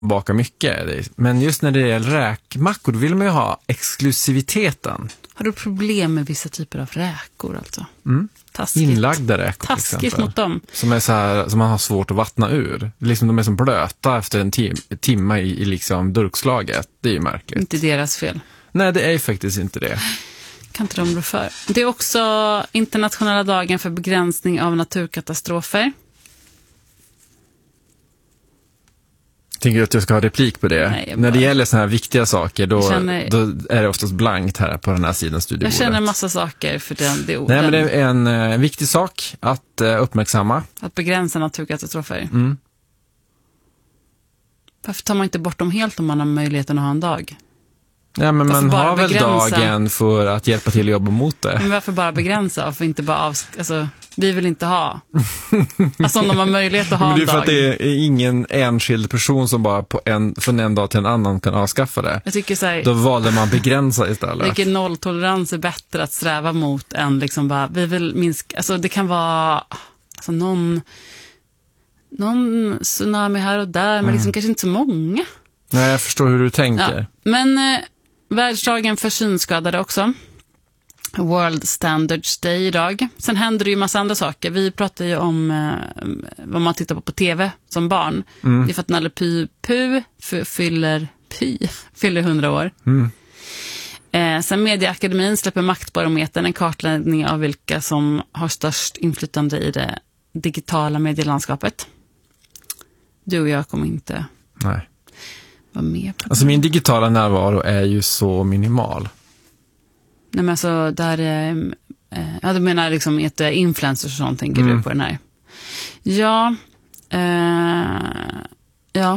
baka mycket. Men just när det gäller räkmackor, då vill man ju ha exklusiviteten. Har du problem med vissa typer av räkor alltså? Taskigt. Inlagda räkor till Taskigt exempel. mot dem. Som är så här, som man har svårt att vattna ur. Liksom de är som blöta efter en timme i liksom durkslaget. Det är ju märkligt. Inte deras fel. Nej, det är faktiskt inte det. Kan inte de rå för. Det är också internationella dagen för begränsning av naturkatastrofer. Tänker du att jag ska ha replik på det? Nej, När det gäller såna här viktiga saker, då är det oftast blankt här på den här sidan studiebordet. Jag känner en massa saker för det orden. Nej, men det är en viktig sak att uppmärksamma. Att begränsa naturkatastrofer. Mm. Varför tar man inte bort dem helt om man har möjligheten att ha en dag? Ja, men man har väl begränsa dagen för att hjälpa till att jobba mot det. Men varför bara begränsa? Varför inte bara alltså, vi vill inte ha. Alltså om de har möjlighet att ha en dag. Det är för att det är ingen enskild person som bara från en dag till en annan kan avskaffa det. Jag tycker så här, då valde man begränsa istället. Jag tycker nolltolerans är bättre att sträva mot än liksom bara, vi vill minska, alltså det kan vara alltså någon tsunami här och där, men liksom kanske inte så många. Nej, jag förstår hur du tänker. Ja. Men världsdagen för synskadade också. World Standards Day idag. Sen händer det ju massa andra saker. Vi pratar ju om vad man tittar på tv som barn. Det är för att Nalle Puh fyller 100 år. Sen Mediaakademin släpper Maktbarometern, en kartläggning av vilka som har störst inflytande i det digitala medielandskapet. Du och jag kommer inte vara med på det. Alltså min digitala närvaro är ju så minimal. Nej, men alltså där ja, du menar liksom influencers och sånt, tänker du på den här? Ja. Ja.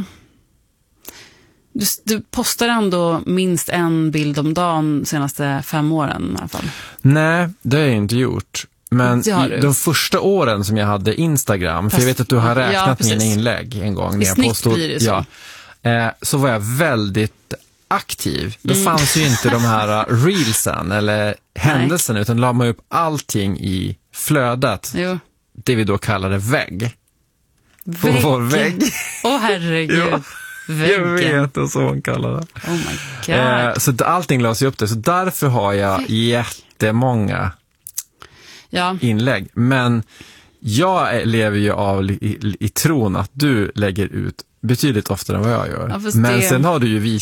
Du postar ändå minst en bild om dagen de senaste 5 åren i alla fall. Nej, det har jag inte gjort. Men de första åren som jag hade Instagram, för jag vet att du har räknat mina inlägg en gång. I snitt blir det så. Så var jag väldigt aktiv. Då fanns ju inte de här reelsen eller händelserna, utan la man upp allting i flödet. Jo. Det vi då kallade vägg. På vår vägg. Åh herregud. Ja, jag vet, och så hon kallar det. Oh my God. Så allting lades ju upp det. Så därför har jag jättemånga inlägg. Men jag lever ju i tron att du lägger ut betydligt oftare än vad jag gör. Men sen har du ju